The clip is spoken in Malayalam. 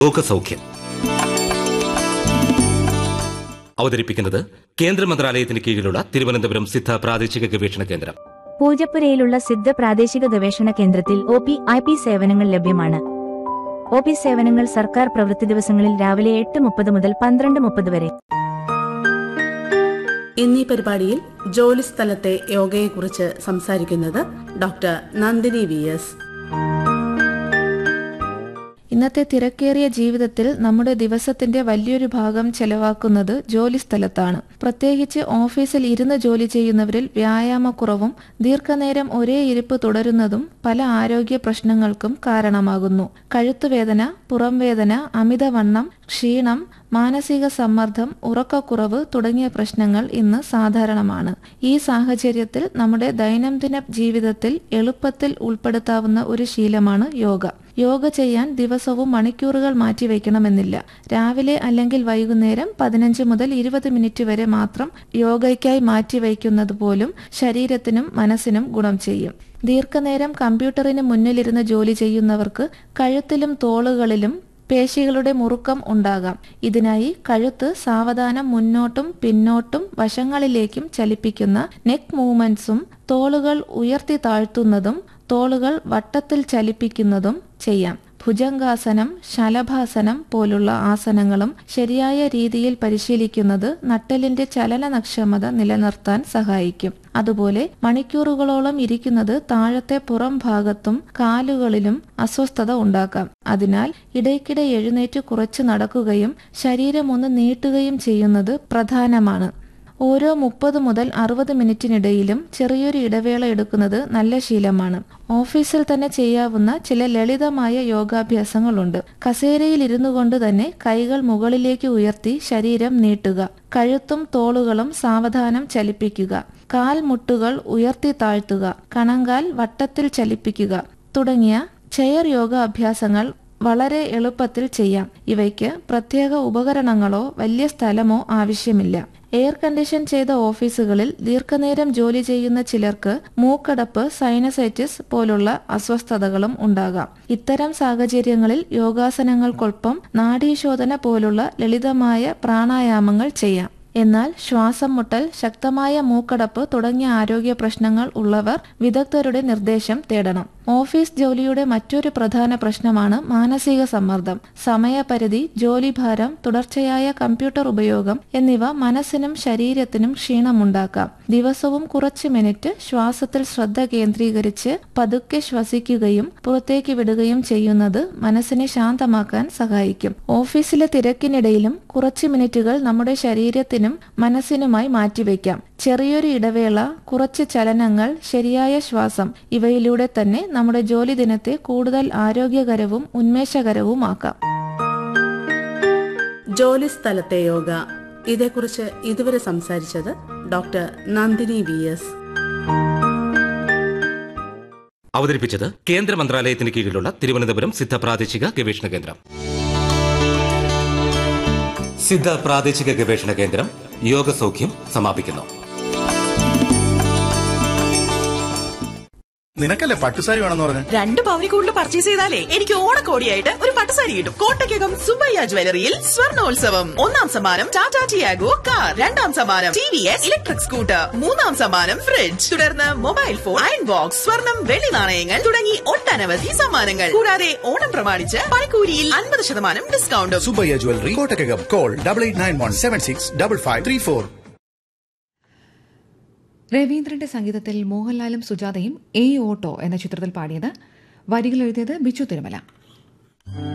ലോകസൗഖ്യം അവതരിപ്പിക്കുന്നത് കേന്ദ്ര മന്ത്രാലയത്തിന് കീഴിലുള്ള തിരുവനന്തപുരം സിദ്ധ പ്രാദേശിക ഗവേഷണ കേന്ദ്രം. പൂജപ്പുരയിലുള്ള സിദ്ധ പ്രാദേശിക ഗവേഷണ കേന്ദ്രത്തിൽ OP/IP സേവനങ്ങൾ ലഭ്യമാണ്. OP സേവനങ്ങൾ സർക്കാർ പ്രവൃത്തി ദിവസങ്ങളിൽ രാവിലെ 8:30 മുതൽ 12:30 വരെ. ഇന്നീ പരിപാടിയിൽ ജോലിസ്ഥലത്തെ യോഗയെക്കുറിച്ച് സംസാരിക്കുന്നത് ഡോക്ടർ നന്ദിനി VS. ഇന്നത്തെ തിരക്കേറിയ ജീവിതത്തിൽ നമ്മുടെ ദിവസത്തിന്റെ വലിയൊരു ഭാഗം ചെലവാക്കുന്നത് ജോലിസ്ഥലത്താണ്. പ്രത്യേകിച്ച് ഓഫീസിൽ ഇരുന്ന് ജോലി ചെയ്യുന്നവരിൽ വ്യായാമക്കുറവും ദീർഘനേരം ഒരേ ഇരിപ്പ് തുടരുന്നതും പല ആരോഗ്യ പ്രശ്നങ്ങൾക്കും കാരണമാകുന്നു. കഴുത്തുവേദന, പുറംവേദന, അമിതവണ്ണം, ക്ഷീണം, മാനസിക സമ്മർദ്ദം, ഉറക്കക്കുറവ് തുടങ്ങിയ പ്രശ്നങ്ങൾ ഇന്ന് സാധാരണമാണ്. ഈ സാഹചര്യത്തിൽ നമ്മുടെ ദൈനംദിന ജീവിതത്തിൽ എളുപ്പത്തിൽ ഉൾപ്പെടുത്താവുന്ന ഒരു ശീലമാണ് യോഗ. യോഗ ചെയ്യാൻ ദിവസവും മണിക്കൂറുകൾ മാറ്റിവെക്കണമെന്നില്ല. രാവിലെ അല്ലെങ്കിൽ വൈകുന്നേരം 15 മുതൽ 20 മിനിറ്റ് വരെ മാത്രം യോഗയ്ക്കായി മാറ്റിവെക്കുന്നത് പോലും ശരീരത്തിനും മനസ്സിനും ഗുണം ചെയ്യും. ദീർഘനേരം കമ്പ്യൂട്ടറിന് മുന്നിലിരുന്ന് ജോലി ചെയ്യുന്നവർക്ക് കഴുത്തിലും തോളുകളിലും പേശികളുടെ മുറുക്കം ഉണ്ടാകാം. ഇതിനായി കഴുത്ത് സാവധാനം മുന്നോട്ടും പിന്നോട്ടും വശങ്ങളിലേക്കും ചലിപ്പിക്കുന്ന നെക്ക് മൂവ്മെന്റ്സും തോളുകൾ ഉയർത്തി താഴ്ത്തുന്നതും തോളുകൾ വട്ടത്തിൽ ചലിപ്പിക്കുന്നതും ചെയ്യാം. ഭുജംഗാസനം, ശലഭാസനം പോലുള്ള ആസനങ്ങളും ശരിയായ രീതിയിൽ പരിശീലിക്കുന്നത് നട്ടെല്ലിന്റെ ചലനക്ഷമത നിലനിർത്താൻ സഹായിക്കും. അതുപോലെ മണിക്കൂറുകളോളം ഇരിക്കുന്നത് താഴത്തെ പുറം ഭാഗത്തും കാലുകളിലും അസ്വസ്ഥത ഉണ്ടാക്കാം. അതിനാൽ ഇടയ്ക്കിടെ എഴുന്നേറ്റ് കുറച്ച് നടക്കുകയും ശരീരം ഒന്ന് നീട്ടുകയും ചെയ്യുന്നത് പ്രധാനമാണ്. ഓരോ 30 മുതൽ 60 മിനിറ്റിനിടയിലും ചെറിയൊരു ഇടവേള എടുക്കുന്നത് നല്ല ശീലമാണ്. ഓഫീസിൽ തന്നെ ചെയ്യാവുന്ന ചില ലളിതമായ യോഗാഭ്യാസങ്ങളുണ്ട്. കസേരയിൽ ഇരുന്നു കൊണ്ട് തന്നെ കൈകൾ മുകളിലേക്ക് ഉയർത്തി ശരീരം നീട്ടുക, കഴുത്തും തോളുകളും സാവധാനം ചലിപ്പിക്കുക, കാൽമുട്ടുകൾ ഉയർത്തി താഴ്ത്തുക, കണങ്കാൽ വട്ടത്തിൽ ചലിപ്പിക്കുക തുടങ്ങിയ ചെയർ യോഗ അഭ്യാസങ്ങൾ വളരെ എളുപ്പത്തിൽ ചെയ്യാം. ഇവയ്ക്ക് പ്രത്യേക ഉപകരണങ്ങളോ വലിയ സ്ഥലമോ ആവശ്യമില്ല. എയർ കണ്ടീഷൻ ചെയ്ത ഓഫീസുകളിൽ ദീർഘനേരം ജോലി ചെയ്യുന്ന ചിലർക്ക് മൂക്കടപ്പ്, സൈനസൈറ്റിസ് പോലുള്ള അസ്വസ്ഥതകളും ഉണ്ടാകാം. ഇത്തരം സാഹചര്യങ്ങളിൽ യോഗാസനങ്ങൾക്കൊപ്പം നാഡീശോധന പോലുള്ള ലളിതമായ പ്രാണായാമങ്ങൾ ചെയ്യാം. എന്നാൽ ശ്വാസം മുട്ടൽ, ശക്തമായ മൂക്കടപ്പ് തുടങ്ങിയ ആരോഗ്യ പ്രശ്നങ്ങൾ ഉള്ളവർ വിദഗ്ധരുടെ നിർദ്ദേശം തേടണം. ഓഫീസ് ജോലിയുടെ മറ്റൊരു പ്രധാന പ്രശ്നമാണ് മാനസിക സമ്മർദ്ദം. സമയപരിധി, ജോലിഭാരം, തുടർച്ചയായ കമ്പ്യൂട്ടർ ഉപയോഗം എന്നിവ മനസ്സിനും ശരീരത്തിനും ക്ഷീണമുണ്ടാക്കാം. ദിവസവും കുറച്ച് മിനിറ്റ് ശ്വാസത്തിൽ ശ്രദ്ധ കേന്ദ്രീകരിച്ച് പതുക്കെ ശ്വസിക്കുകയും പുറത്തേക്ക് വിടുകയും ചെയ്യുന്നത് മനസ്സിനെ ശാന്തമാക്കാൻ സഹായിക്കും. ഓഫീസിലെ തിരക്കിനിടയിലും കുറച്ച് മിനിറ്റുകൾ നമ്മുടെ ശരീരത്തിനും മനസ്സിനുമായി മാറ്റിവെക്കാം. ചെറിയൊരു ഇടവേള, കുറച്ച് ചലനങ്ങൾ, ശരിയായ ശ്വാസം ഇവയിലൂടെ തന്നെ നമ്മുടെ ജോലി ദിനത്തെ കൂടുതൽ ആരോഗ്യകരവും ഉന്മേഷകരവുമാക്കാം. ജോലിസ്ഥലത്തെ യോഗ, ഇതേക്കുറിച്ച് ഇതുവരെ സംസാരിച്ചത് ഡോക്ടർ നന്ദിനി VS. അവതരിപ്പിച്ചത് കേന്ദ്ര മന്ത്രാലയത്തിന് കീഴിലുള്ള തിരുവനന്തപുരം സിദ്ധ പ്രാദേശിക ഗവേഷണ കേന്ദ്രം. സിദ്ധ പ്രാദേശിക ഗവേഷണ കേന്ദ്രം യോഗസൗഖ്യം സമാപിക്കുന്നു. നിനക്കല്ലേ പട്ടുസാരി വേണമെന്ന് പറഞ്ഞു? 2 പവനി കൂടുതൽ പർച്ചേസ് ചെയ്താലേ എനിക്ക് ഓണക്കോടിയായിട്ട് ഒരു പട്ടുസാരി കിട്ടും. കോട്ടയ്ക്കകം സുബയ്യ ജ്വല്ലറിയിൽ സ്വർണോത്സവം. 1ാം സമ്മാനം ടാറ്റ ടിയാഗോ കാർ, 2ാം സമ്മാനം TVS ഇലക്ട്രിക് സ്കൂട്ടർ, 3ാം സമ്മാനം ഫ്രിഡ്ജ്, തുടർന്ന് മൊബൈൽ ഫോൺ, അയൺ ബോക്സ്, സ്വർണം, വെള്ളി നാണയങ്ങൾ തുടങ്ങി ഒട്ടനവധി സമ്മാനങ്ങൾ. കൂടാതെ ഓണം പ്രമാണിച്ച് പണിക്കൂലിയിൽ 50% ഡിസ്കൗണ്ടും. സുബയ്യ ജ്വല്ലറി, കോട്ടയ്ക്കകം. കോൾ 8891765534. രവീന്ദ്രന്റെ സംഗീതത്തിൽ മോഹൻലാലും സുജാതയും ഓട്ടോ എന്ന ചിത്രത്തിൽ പാടിയത്. വരികൾ എഴുതിയത് ബിച്ചു തിരുമല.